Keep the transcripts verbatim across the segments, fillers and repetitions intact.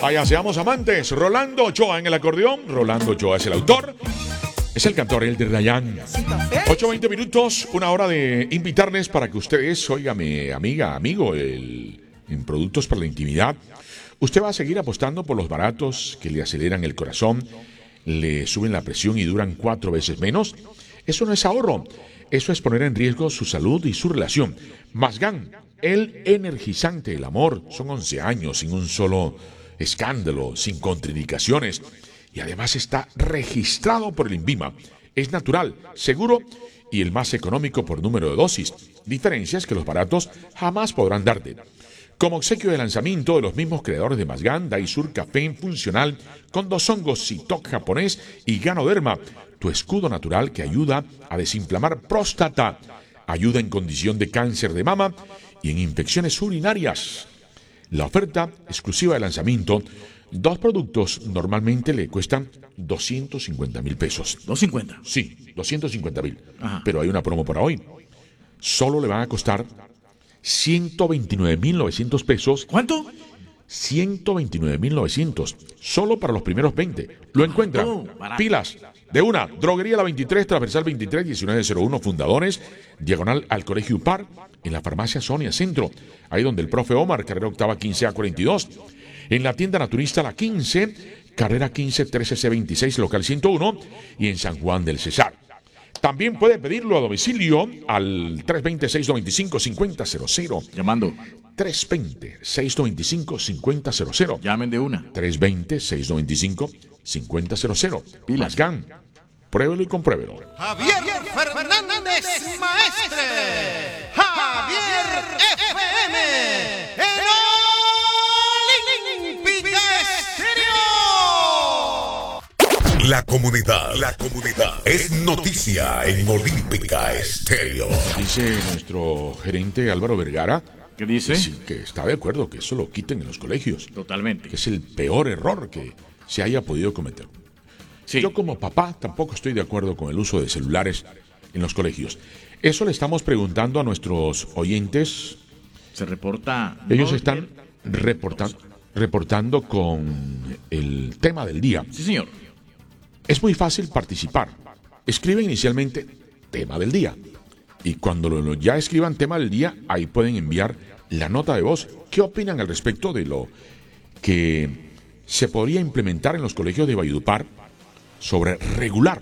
Vaya, seamos amantes. Rolando Ochoa en el acordeón. Rolando Ochoa es el autor. Es el cantor, el de Dayan. ocho veinte minutos, una hora de invitarles para que ustedes, óigame, amiga, amigo, el, en productos para la intimidad, usted va a seguir apostando por los baratos que le aceleran el corazón, le suben la presión y duran cuatro veces menos. Eso no es ahorro, eso es poner en riesgo su salud y su relación. Masgan, el energizante del amor, son once años sin un solo escándalo, sin contraindicaciones. Y además está registrado por el INVIMA. Es natural, seguro y el más económico por número de dosis. Diferencias que los baratos jamás podrán darte. Como obsequio de lanzamiento de los mismos creadores de Masgan, Daisur Café Funcional con dos hongos Citok japonés y Ganoderma, tu escudo natural que ayuda a desinflamar próstata, ayuda en condición de cáncer de mama y en infecciones urinarias. La oferta exclusiva de lanzamiento. Dos productos normalmente le cuestan doscientos cincuenta mil pesos. ¿doscientos cincuenta? Sí, doscientos cincuenta mil. Pero hay una promo para hoy. Solo le van a costar ciento veintinueve mil novecientos pesos. ¿Cuánto? ciento veintinueve mil novecientos. Solo para los primeros veinte. Lo encuentran. Oh, Pilas. De una. Droguería La veintitrés, Transversal veintitrés, diecinueve cero uno, Fundadores. Diagonal al Colegio UPAR. En la farmacia Sonia Centro. Ahí donde el profe Omar, carrera octava quince A cuarenta y dos. En la tienda naturista La quince, carrera quince trece C veintiséis, local ciento uno, y en San Juan del Cesar. También puede pedirlo a domicilio al tres veinte, seiscientos veinticinco, cincuenta cero cero. Llamando. tres veinte, seiscientos veinticinco, cincuenta cero cero. Llamen de una. tres veinte, seiscientos veinticinco, cincuenta cero cero. Pilas. Masgan, pruébelo y compruébelo. Javier Fernández Maestre. Javier F M. La comunidad, la comunidad es noticia en Olímpica Estéreo. Dice nuestro gerente Álvaro Vergara. ¿Qué dice? Que, sí, que está de acuerdo que eso lo quiten en los colegios. Totalmente. Que es el peor error que se haya podido cometer. Sí. Yo como papá tampoco estoy de acuerdo con el uso de celulares en los colegios. Eso le estamos preguntando a nuestros oyentes. Se reporta... Ellos no, están reportando, reportando con el tema del día. Sí, señor. Es muy fácil participar. Escribe inicialmente tema del día. Y cuando lo, ya escriban tema del día, ahí pueden enviar la nota de voz. ¿Qué opinan al respecto de lo que se podría implementar en los colegios de Valledupar sobre regular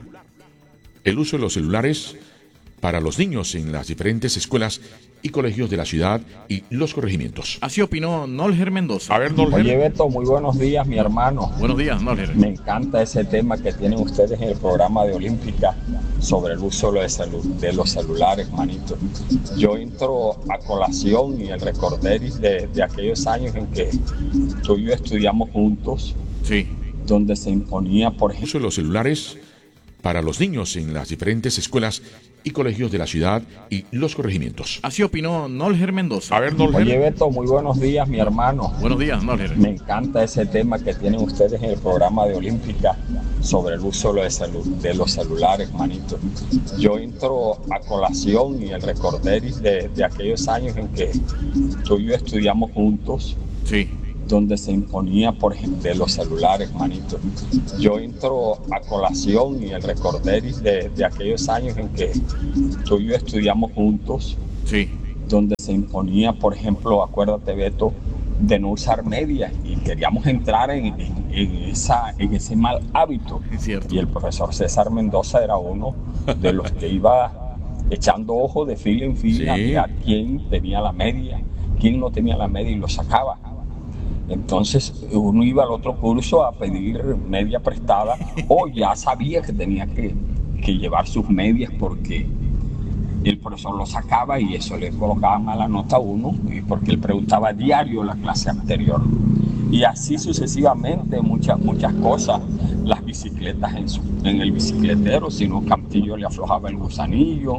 el uso de los celulares para los niños en las diferentes escuelas y colegios de la ciudad y los corregimientos? Así opinó Nolger Mendoza. A ver, Nolger. Oye, Beto, muy buenos días, mi hermano. Buenos días, Nolger. Me encanta ese tema que tienen ustedes en el programa de Olímpica sobre el uso de, celu- de los celulares, manito. Yo entro a colación y el recorderis de, de aquellos años en que tú y yo estudiamos juntos. Sí. Donde se imponía, por ejemplo, El uso de los celulares para los niños en las diferentes escuelas y colegios de la ciudad y los corregimientos. Así opinó Nolger Mendoza. A ver, Nolger. Oye, Beto, muy buenos días, mi hermano. Buenos días, Nolger. Me encanta ese tema que tienen ustedes en el programa de Olímpica sobre el uso de, celu- de los celulares, manito. Yo entro a colación y el recorderis de, de aquellos años en que tú y yo estudiamos juntos. Sí. Donde se imponía, por ejemplo, de los celulares, manito. Yo entro a colación y el recorderis de, de aquellos años en que tú y yo estudiamos juntos. Sí. Donde se imponía, por ejemplo, acuérdate, Beto, de no usar medias y queríamos entrar en, en, en, esa, en ese mal hábito. Es cierto. Y el profesor César Mendoza era uno de los que iba echando ojo de fila en fila, Sí. a quién tenía la media, quién no tenía la media y lo sacaba. Entonces uno iba al otro curso a pedir media prestada o ya sabía que tenía que, que llevar sus medias porque el profesor lo sacaba y eso le colocaba mala nota a uno y porque él preguntaba diario la clase anterior. Y así sucesivamente muchas, muchas cosas. Las bicicletas en, su, en el bicicletero, si no Cantillo le aflojaba el gusanillo.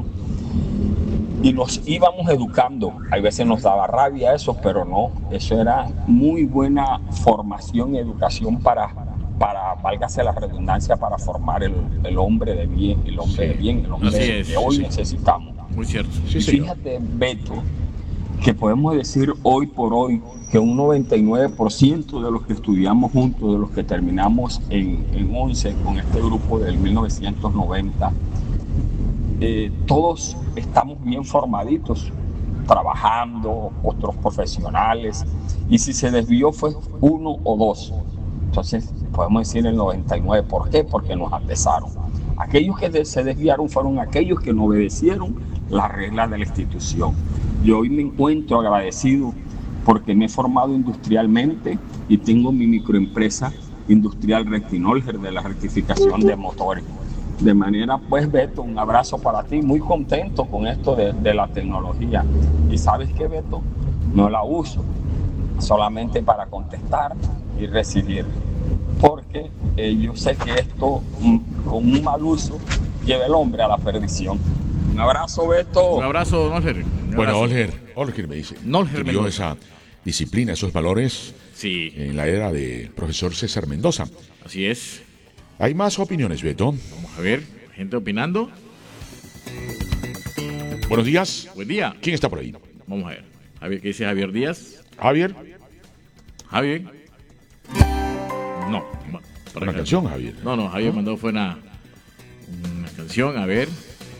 Y nos íbamos educando. A veces nos daba rabia eso, pero no. Eso era muy buena formación y educación para, para válgase la redundancia, para formar el, el hombre de bien, el hombre Sí. de bien, el hombre Así de, es, que hoy sí. necesitamos. Muy cierto. Sí, Y señor. fíjate, Beto, que podemos decir hoy por hoy que un noventa y nueve por ciento de los que estudiamos juntos, de los que terminamos en, en once con este grupo del mil novecientos noventa, eh, todos estamos bien formaditos, trabajando, otros profesionales, y si se desvió fue uno o dos. Entonces podemos decir el noventa y nueve. ¿Por qué? Porque nos apesaron. Aquellos que se desviaron fueron aquellos que no obedecieron las reglas de la institución. Y hoy me encuentro agradecido porque me he formado industrialmente y tengo mi microempresa industrial Rectinolger de la rectificación de motores. De manera, pues, Beto, un abrazo para ti, muy contento con esto de, de la tecnología. Y ¿sabes qué, Beto? No la uso solamente para contestar y recibir, porque eh, yo sé que esto, mm, con un mal uso, lleva el hombre a la perdición. Un abrazo, Beto. Un abrazo, Nolger. Un Bueno, abrazo. Olger, Olger me dice. Nolger que vio Mendoza. esa disciplina, esos valores Sí, en la era del profesor César Mendoza. así es. Hay más opiniones, Beto. Vamos a ver, gente opinando. Buenos días. Buen día. ¿Quién está por ahí? Vamos a ver. Javier, ¿qué dice Javier Díaz? Javier. Javier. No. para Una acá. canción, Javier. No, no, Javier mandó fue una, una canción, a ver.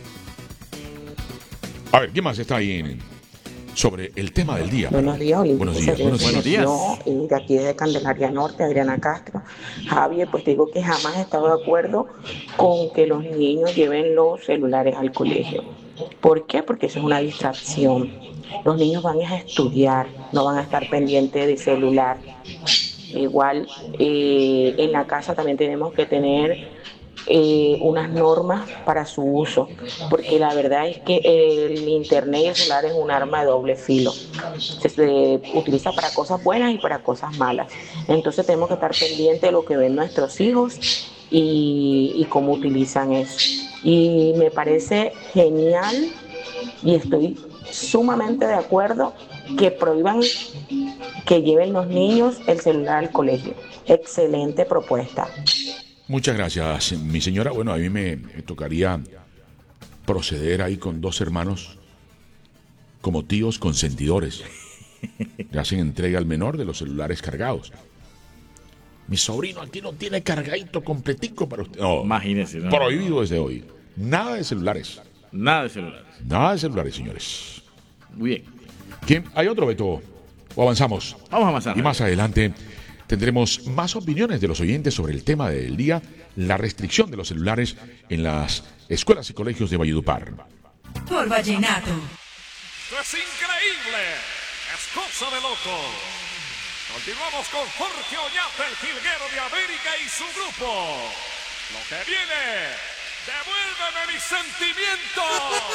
A ver, ¿qué más está ahí en- sobre el tema del día? Buenos días, Olímpico. Buenos días, buenos Buenos días. Yo, eh, de aquí de Candelaria Norte, Adriana Castro. Javier, pues te digo que jamás he estado de acuerdo con que los niños lleven los celulares al colegio. ¿Por qué? Porque eso es una distracción. Los niños van a estudiar, no van a estar pendientes del celular. Igual, eh, en la casa también tenemos que tener eh, unas normas para su uso, porque la verdad es que el internet y el celular es un arma de doble filo. Se, se utiliza para cosas buenas y para cosas malas. Entonces tenemos que estar pendientes de lo que ven nuestros hijos y, y cómo utilizan eso. Y me parece genial y estoy sumamente de acuerdo que prohíban que lleven los niños el celular al colegio. Excelente propuesta. Muchas gracias, mi señora. Bueno, a mí me, me tocaría proceder ahí con dos hermanos como tíos consentidores. Le hacen entrega al menor de los celulares cargados. Mi sobrino aquí no tiene cargadito completico para usted. No, Imagínese, ¿no? prohibido desde hoy. Nada de celulares. Nada de celulares. Nada de celulares, señores. Muy bien. ¿Quién? ¿Hay otro, Beto? ¿O avanzamos? Vamos a avanzar. Y más adelante tendremos más opiniones de los oyentes sobre el tema del día, la restricción de los celulares en las escuelas y colegios de Valledupar. Por Vallenato. Esto es increíble. Es cosa de loco. Continuamos con Jorge Oñate, el jilguero de América y su grupo. Lo que viene, devuélveme mis sentimientos.